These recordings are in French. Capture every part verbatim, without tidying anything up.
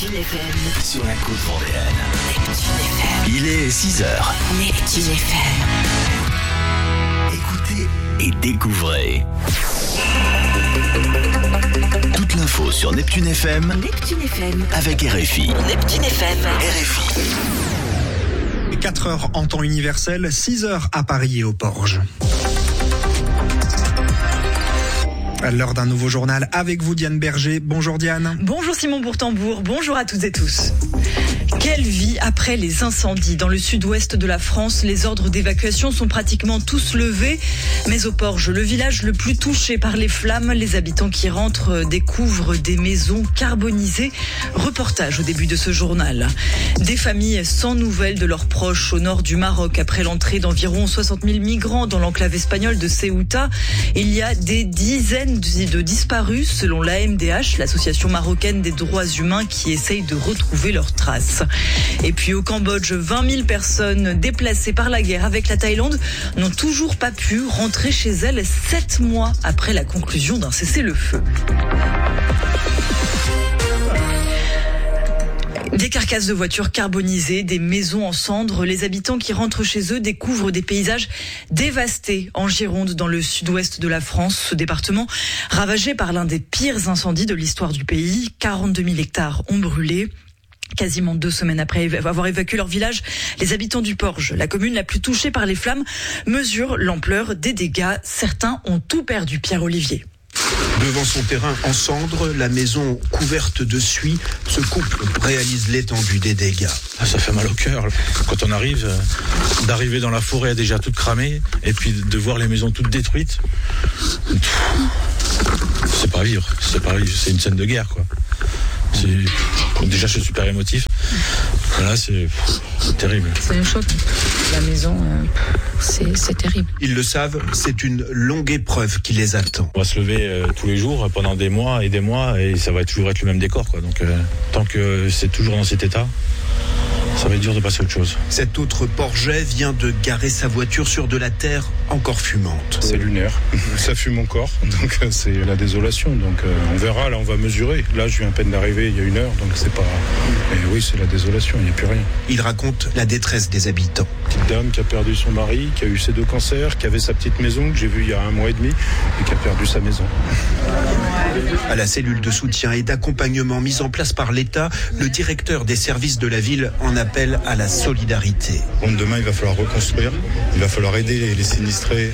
Neptune F M. Sur la côte vendéenne. Neptune F M. Il est six heures. Neptune F M. Écoutez et découvrez. Toute l'info sur Neptune F M. Neptune F M. Avec R F I. Neptune F M. R F I. quatre heures en temps universel, six heures à Paris et aux Porges. À l'heure d'un nouveau journal avec vous, Diane Berger. Bonjour Diane. Bonjour Simon Bourtambour, bonjour à toutes et tous. Quelle vie après les incendies. Dans le sud-ouest de la France, les ordres d'évacuation sont pratiquement tous levés. Mais au Porges, le village le plus touché par les flammes, les habitants qui rentrent découvrent des maisons carbonisées. Reportage au début de ce journal. Des familles sans nouvelles de leurs proches au nord du Maroc après l'entrée d'environ soixante mille migrants dans l'enclave espagnole de Ceuta. Il y a des dizaines de disparus selon l'A M D H, l'association marocaine des droits humains qui essaye de retrouver leurs traces. Et puis au Cambodge, vingt mille personnes déplacées par la guerre avec la Thaïlande n'ont toujours pas pu rentrer chez elles sept mois après la conclusion d'un cessez-le-feu. Des carcasses de voitures carbonisées, des maisons en cendres. Les habitants qui rentrent chez eux découvrent des paysages dévastés en Gironde, dans le sud-ouest de la France. Ce département ravagé par l'un des pires incendies de l'histoire du pays. quarante-deux mille hectares ont brûlé. Quasiment deux semaines après avoir évacué leur village, les habitants du Porges, la commune la plus touchée par les flammes, mesurent l'ampleur des dégâts. Certains ont tout perdu. Pierre Olivier. Devant son terrain en cendres, la maison couverte de suie, ce couple réalise l'étendue des dégâts. Ah, ça fait mal au cœur quand on arrive, euh, d'arriver dans la forêt déjà toute cramée et puis de voir les maisons toutes détruites. C'est pas vivre, c'est pas vivre, c'est une scène de guerre quoi. C'est... Déjà je suis super émotif. Là c'est, c'est terrible. C'est un choc. La maison, euh, c'est, c'est terrible. Ils le savent, c'est une longue épreuve qui les attend. On va se lever euh, tous les jours pendant des mois et des mois et ça va toujours être le même décor quoi. Donc euh, tant que c'est toujours dans cet état, ça va être dur de passer à autre chose. Cet autre Porgais vient de garer sa voiture sur de la terre encore fumante. C'est lunaire, ça fume encore, donc c'est la désolation. Donc euh, on verra, là on va mesurer. Là je viens à peine d'arriver il y a une heure, donc c'est pas... Mais oui, c'est la désolation, il n'y a plus rien. Il raconte la détresse des habitants. Petite dame qui a perdu son mari, qui a eu ses deux cancers, qui avait sa petite maison que j'ai vue il y a un mois et demi et qui a perdu sa maison. À la cellule de soutien et d'accompagnement mise en place par l'État, le directeur des services de la ville en appelle à la solidarité. Bon, demain, il va falloir reconstruire, il va falloir aider les, les sinistrés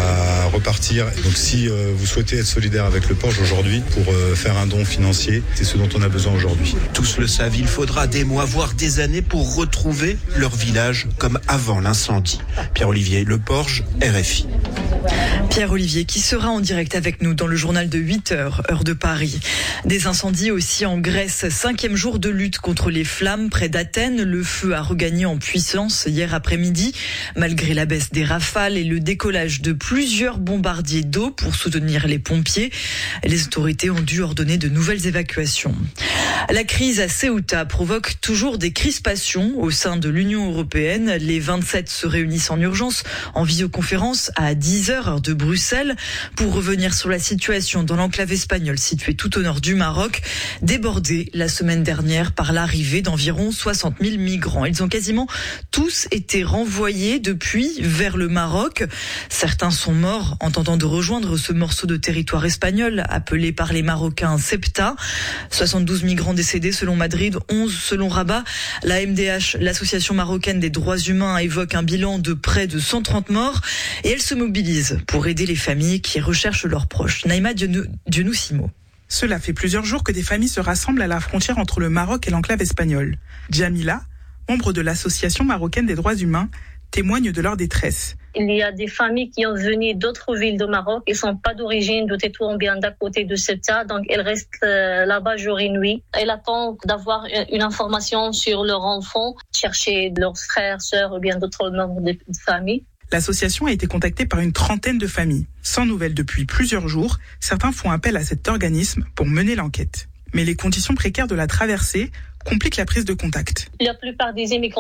à repartir. Donc si euh, vous souhaitez être solidaire avec le Porge aujourd'hui pour euh, faire un don financier, c'est ce dont on a besoin aujourd'hui. Tous le savent, il faudra des mois, voire des années pour retrouver leur village comme avant l'incendie. Pierre-Olivier Le Porge, R F I. Pierre Olivier qui sera en direct avec nous dans le journal de huit heures, heure de Paris. Des incendies aussi en Grèce. Cinquième jour de lutte contre les flammes près d'Athènes. Le feu a regagné en puissance hier après-midi, malgré la baisse des rafales et le décollage de plusieurs bombardiers d'eau pour soutenir les pompiers. Les autorités ont dû ordonner de nouvelles évacuations. La crise à Ceuta provoque toujours des crispations au sein de l'Union européenne. Les vingt-sept se réunissent en urgence en visioconférence à dix heures heure de Bruxelles pour revenir sur la situation dans l'enclave espagnole située tout au nord du Maroc, débordée la semaine dernière par l'arrivée d'environ soixante mille migrants. Ils ont quasiment tous été renvoyés depuis vers le Maroc. Certains sont morts en tentant de rejoindre ce morceau de territoire espagnol appelé par les Marocains Ceuta. soixante-douze migrants décédés selon Madrid, onze selon Rabat. La M D H, l'association marocaine des droits humains, évoque un bilan de près de cent trente morts et elle se mobilise pour aider les familles qui recherchent leurs proches. Naïma Dionoussimo. Cela fait plusieurs jours que des familles se rassemblent à la frontière entre le Maroc et l'enclave espagnole. Jamila, membre de l'association marocaine des droits humains, témoigne de leur détresse. Il y a des familles qui ont venu d'autres villes du Maroc. Ils ne sont pas d'origine de Tétouan, bien d'à côté de Ceuta. Donc, elles restent là-bas jour et nuit. Elles attendent d'avoir une information sur leur enfant, chercher leurs frères, sœurs ou bien d'autres membres de famille. L'association a été contactée par une trentaine de familles. Sans nouvelles depuis plusieurs jours, certains font appel à cet organisme pour mener l'enquête. Mais les conditions précaires de la traversée compliquent la prise de contact. La plupart des immigrants, ils ont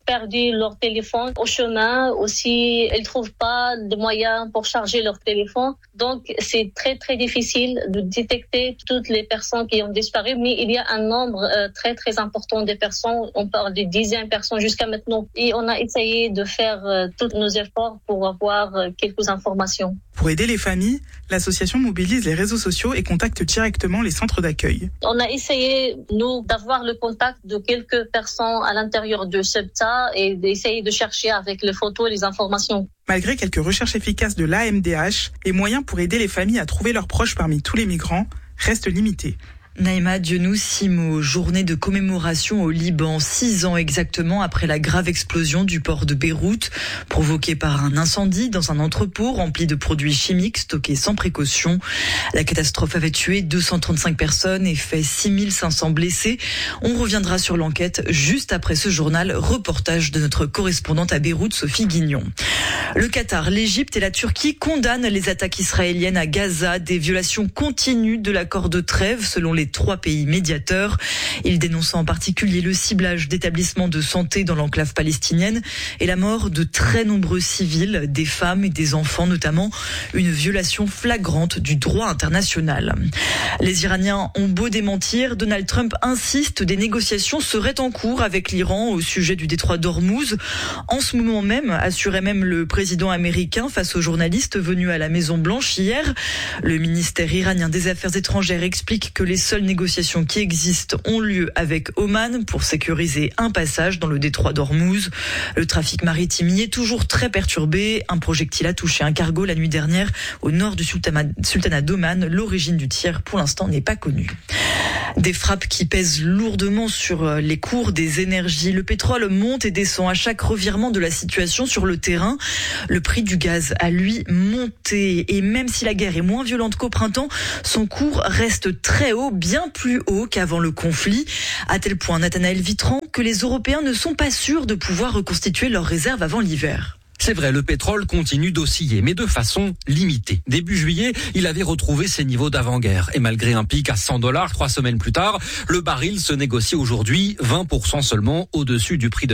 perdu leur téléphone au chemin. Aussi, ils trouvent pas de moyens pour charger leur téléphone. Donc, c'est très, très difficile de détecter toutes les personnes qui ont disparu. Mais il y a un nombre euh, très, très important de personnes. On parle de dizaines de personnes jusqu'à maintenant. Et on a essayé de faire euh, tous nos efforts pour avoir euh, quelques informations. Pour aider les familles, l'association mobilise les réseaux sociaux et contacte directement les centres d'accueil. On a essayé, nous, d'avoir le contact de quelques personnes à l'intérieur de Ceuta et d'essayer de chercher avec les photos et les informations. Malgré quelques recherches efficaces de l'A M D H, les moyens pour aider les familles à trouver leurs proches parmi tous les migrants restent limités. Naïma Dionou, six mots, journée de commémoration au Liban, six ans exactement après la grave explosion du port de Beyrouth, provoquée par un incendie dans un entrepôt rempli de produits chimiques stockés sans précaution. La catastrophe avait tué deux cent trente-cinq personnes et fait six mille cinq cents blessés. On reviendra sur l'enquête juste après ce journal, reportage de notre correspondante à Beyrouth, Sophie Guignon. Le Qatar, l'Égypte et la Turquie condamnent les attaques israéliennes à Gaza, des violations continues de l'accord de trêve selon les trois pays médiateurs. Ils dénoncent en particulier le ciblage d'établissements de santé dans l'enclave palestinienne et la mort de très nombreux civils, des femmes et des enfants notamment, une violation flagrante du droit international. Les Iraniens ont beau démentir, Donald Trump insiste, des négociations seraient en cours avec l'Iran au sujet du détroit d'Ormuz. En ce moment même, assurait même le président américain face aux journalistes venus à la Maison-Blanche hier. Le ministère iranien des Affaires étrangères explique que les seules négociations qui existent ont lieu avec Oman pour sécuriser un passage dans le détroit d'Ormuz. Le trafic maritime y est toujours très perturbé. Un projectile a touché un cargo la nuit dernière au nord du sultanat d'Oman. L'origine du tir, pour l'instant, n'est pas connue. Des frappes qui pèsent lourdement sur les cours des énergies. Le pétrole monte et descend à chaque revirement de la situation sur le terrain. Le prix du gaz a, lui, monté. Et même si la guerre est moins violente qu'au printemps, son cours reste très haut, bien plus haut qu'avant le conflit. À tel point, Nathanaël Vitran, que les Européens ne sont pas sûrs de pouvoir reconstituer leurs réserves avant l'hiver. C'est vrai, le pétrole continue d'osciller, mais de façon limitée. Début juillet, il avait retrouvé ses niveaux d'avant-guerre. Et malgré un pic à cent dollars trois semaines plus tard, le baril se négocie aujourd'hui vingt pour cent seulement au-dessus du prix de